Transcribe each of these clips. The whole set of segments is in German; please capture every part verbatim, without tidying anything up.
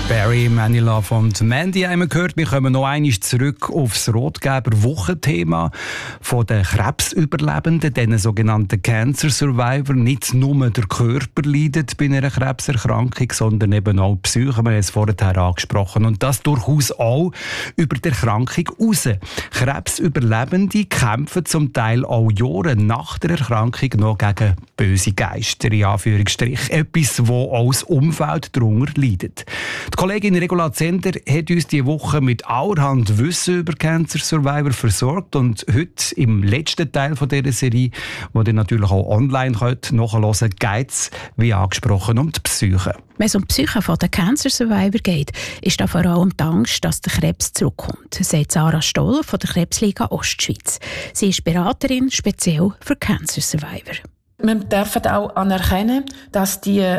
Barry Manilow und Mandy haben wir gehört. Wir kommen noch einmal zurück auf das Rotgeber-Wochenthema von den Krebsüberlebenden, den sogenannten Cancer Survivor. Nicht nur der Körper leidet bei einer Krebserkrankung, sondern eben auch die Psyche. Wir haben es vorher angesprochen. Und das durchaus auch über die Erkrankung raus. Krebsüberlebende kämpfen zum Teil auch Jahre nach der Erkrankung noch gegen böse Geister, in Anführungsstrich. Etwas, wo auch das Umfeld darunter leidet. Die Kollegin Regula Zender hat uns diese Woche mit allerhand Wissen über Cancer Survivor versorgt und heute im letzten Teil von dieser Serie, die ihr natürlich auch online könnt, nachhören könnt, geht es, wie angesprochen, um die Psyche. Wenn es um die Psyche der Cancer Survivor geht, ist da vor allem die Angst, dass der Krebs zurückkommt, sagt Sarah Stoll von der Krebsliga Ostschweiz. Sie ist Beraterin speziell für Cancer Survivor. Wir dürfen auch anerkennen, dass die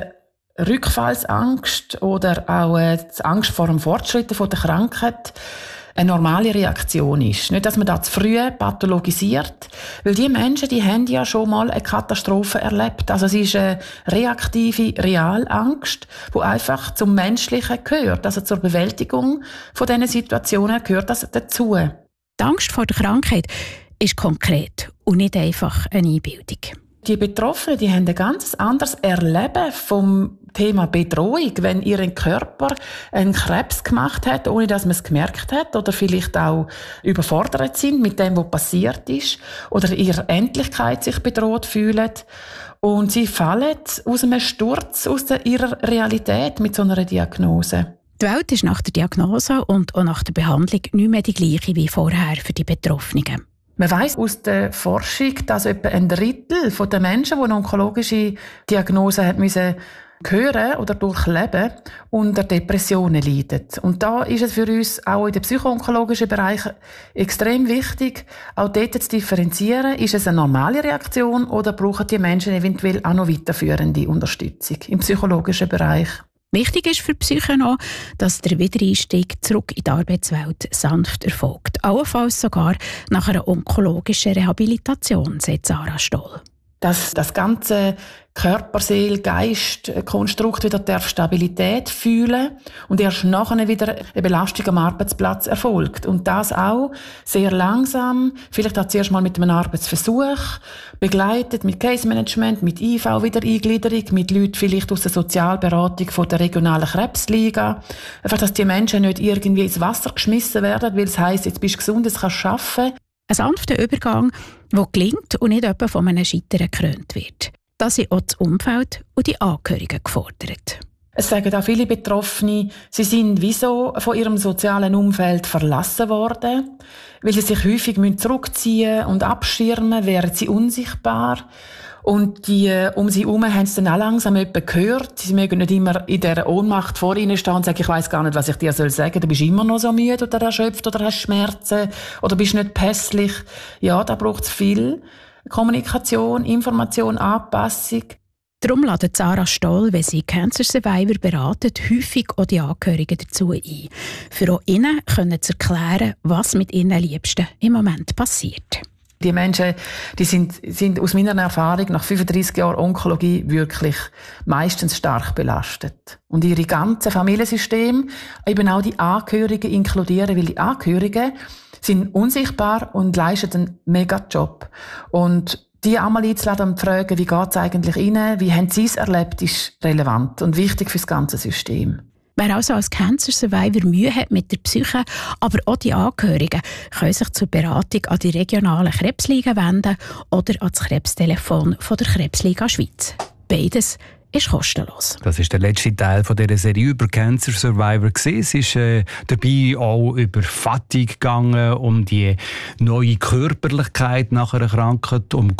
Rückfallsangst oder auch die Angst vor dem Fortschritt der Krankheit eine normale Reaktion ist. Nicht, dass man das zu früh pathologisiert, weil die Menschen, die haben ja schon mal eine Katastrophe erlebt. Also es ist eine reaktive Realangst, die einfach zum Menschlichen gehört. Also zur Bewältigung von diesen Situationen gehört das dazu. Die Angst vor der Krankheit ist konkret und nicht einfach eine Einbildung. Die Betroffenen, die haben ein ganz anderes Erleben vom Thema Bedrohung, wenn ihr Körper einen Krebs gemacht hat, ohne dass man es gemerkt hat, oder vielleicht auch überfordert sind mit dem, was passiert ist, oder ihre Endlichkeit sich bedroht fühlen. Und sie fallen aus einem Sturz aus der, ihrer Realität mit so einer Diagnose. Die Welt ist nach der Diagnose und auch nach der Behandlung nicht mehr die gleiche wie vorher für die Betroffenen. Man weiss aus der Forschung, dass etwa ein Drittel der Menschen, die eine onkologische Diagnose haben müssen hören oder durchleben, unter Depressionen leiden. Und da ist es für uns auch in den psychoonkologischen Bereich extrem wichtig, auch dort zu differenzieren, ist es eine normale Reaktion oder brauchen die Menschen eventuell auch noch weiterführende Unterstützung im psychologischen Bereich. Wichtig ist für die Psyche noch, dass der Wiedereinstieg zurück in die Arbeitswelt sanft erfolgt. Allenfalls sogar nach einer onkologischen Rehabilitation, sagt Sarah Stoll. Dass das ganze Körper, Seele, Geist, Konstrukt wieder darf Stabilität fühlen und erst nachher wieder eine Belastung am Arbeitsplatz erfolgt. Und das auch sehr langsam, vielleicht auch zuerst mal mit einem Arbeitsversuch, begleitet mit Case Management, mit I V-Wiedereingliederung, mit Leuten vielleicht aus der Sozialberatung von der regionalen Krebsliga. Einfach, dass die Menschen nicht irgendwie ins Wasser geschmissen werden, weil es heisst, jetzt bist du gesund, jetzt kannst du arbeiten. Ein sanfter Übergang, der gelingt und nicht etwa von einem Scheitern gekrönt wird. Da sind auch das Umfeld und die Angehörigen gefordert. Es sagen auch viele Betroffene, sie sind wieso von ihrem sozialen Umfeld verlassen worden, weil sie sich häufig zurückziehen und abschirmen, wären sie unsichtbar. Und die um sie herum haben es dann auch langsam jemand gehört. Sie mögen nicht immer in dieser Ohnmacht vor ihnen stehen und sagen, ich weiss gar nicht, was ich dir sagen soll. Du bist immer noch so müde oder erschöpft oder hast Schmerzen oder bist nicht pässlich. Ja, da braucht es viel Kommunikation, Information, Anpassung. Darum ladet Sarah Stoll, wenn sie Cancer Survivor beratet, häufig auch die Angehörigen dazu ein. Für auch ihnen können zu erklären, was mit ihren Liebsten im Moment passiert. Die Menschen, die sind, sind aus meiner Erfahrung nach fünfunddreissig Jahren Onkologie wirklich meistens stark belastet. Und ihre ganze Familiensystem, eben auch die Angehörigen inkludieren, weil die Angehörigen sind unsichtbar und leisten einen mega Job. Und die einmal einzuladen und zu fragen, wie geht es eigentlich ihnen, wie haben sie es erlebt, ist relevant und wichtig für das ganze System. Wer also als Cancer Survivor Mühe hat mit der Psyche, aber auch die Angehörigen, können sich zur Beratung an die regionalen Krebsliga wenden oder an das Krebstelefon von der Krebsliga Schweiz. Beides ist kostenlos. Das ist der letzte Teil von dieser Serie über Cancer Survivor. Es ist äh, dabei auch über Fatigue gegangen, um die neue Körperlichkeit nach einer Krankheit, um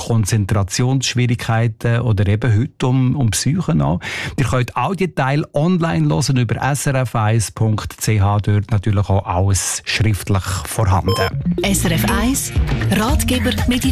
Konzentrationsschwierigkeiten oder eben heute um, um Psyche auch. Ihr könnt all die Teile online hören über s r f eins punkt c h. Dort natürlich auch alles schriftlich vorhanden. S R F eins Ratgeber Medizin.